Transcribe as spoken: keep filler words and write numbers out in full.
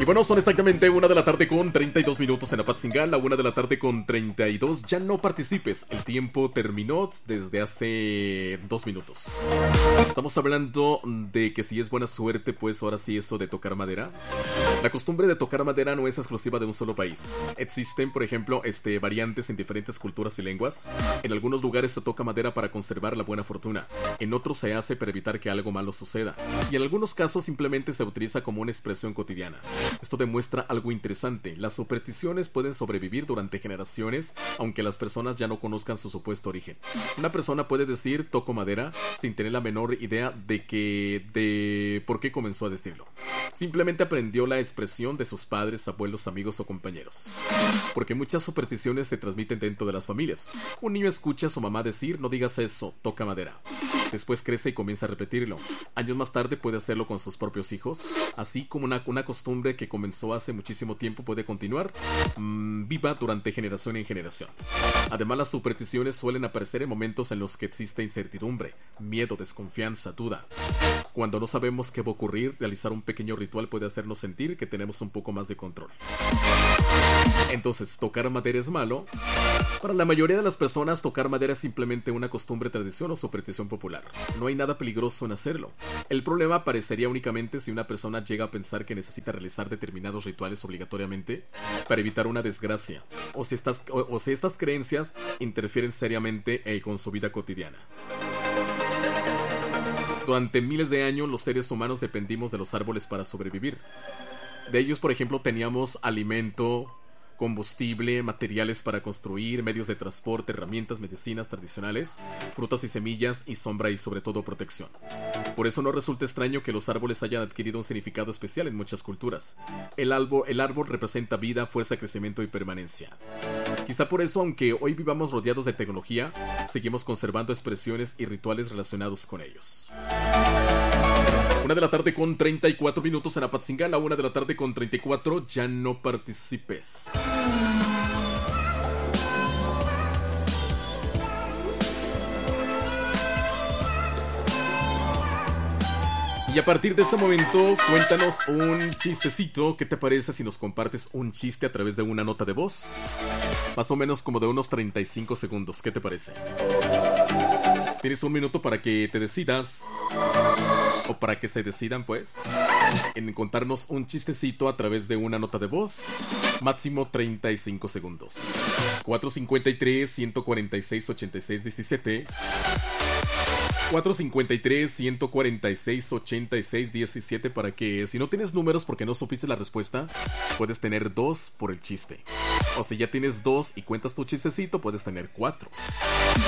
Y bueno, son exactamente una de la tarde con treinta y dos minutos en Apatzingán, la una de la tarde con treinta y dos. Ya no participes, el tiempo terminó desde hace dos minutos. Estamos hablando de que si es buena suerte, pues ahora sí eso de tocar madera. La costumbre de tocar madera no es exclusiva de un solo país. Existen, por ejemplo, este, variantes en diferentes culturas y lenguas. En algunos lugares se toca madera para conservar la buena fortuna. En otros se hace para evitar que algo malo suceda. Y en algunos casos simplemente se utiliza como una expresión cotidiana. Esto demuestra algo interesante. Las supersticiones pueden sobrevivir durante generaciones, aunque las personas ya no conozcan su supuesto origen. Una persona puede decir toco madera sin tener la menor idea de que de por qué comenzó a decirlo. Simplemente aprendió la expresión de sus padres, abuelos, amigos o compañeros. Porque muchas supersticiones se transmiten dentro de las familias. Un niño escucha a su mamá decir no digas eso, toca madera. Después crece y comienza a repetirlo. Años más tarde puede hacerlo con sus propios hijos. Así como una, una costumbre que comenzó hace muchísimo tiempo puede continuar mmm, viva durante generación en generación. Además, las supersticiones suelen aparecer en momentos en los que existe incertidumbre, miedo, desconfianza, duda. Cuando no sabemos qué va a ocurrir, realizar un pequeño ritual puede hacernos sentir que tenemos un poco más de control. Entonces, ¿tocar madera es malo? Para la mayoría de las personas, tocar madera es simplemente una costumbre, tradición o superstición popular. No hay nada peligroso en hacerlo. El problema aparecería únicamente si una persona llega a pensar que necesita realizar determinados rituales obligatoriamente para evitar una desgracia, o si estas, o, o si estas creencias interfieren seriamente eh, con su vida cotidiana. Durante miles de años, los seres humanos dependimos de los árboles para sobrevivir. De ellos, por ejemplo, teníamos alimento, combustible, materiales para construir, medios de transporte, herramientas, medicinas tradicionales, frutas y semillas, y sombra y sobre todo protección. Por eso no resulta extraño que los árboles hayan adquirido un significado especial en muchas culturas. El árbol, el árbol representa vida, fuerza, crecimiento y permanencia. Quizá por eso, aunque hoy vivamos rodeados de tecnología, seguimos conservando expresiones y rituales relacionados con ellos. Una de la tarde con treinta y cuatro minutos en Apatzingán, la una de la tarde con treinta y cuatro, ya no participes. Y a partir de este momento, cuéntanos un chistecito. ¿Qué te parece si nos compartes un chiste a través de una nota de voz? Más o menos como de unos treinta y cinco segundos. ¿Qué te parece? Tienes un minuto para que te decidas, o para que se decidan, pues, en contarnos un chistecito a través de una nota de voz. Máximo treinta y cinco segundos. cuatro cinco tres, uno cuatro seis, ocho seis uno siete. cuatro cinco tres, uno cuatro seis, ocho seis uno siete, para que, si no tienes números porque no supiste la respuesta, puedes tener dos por el chiste. O si ya tienes dos y cuentas tu chistecito, puedes tener cuatro.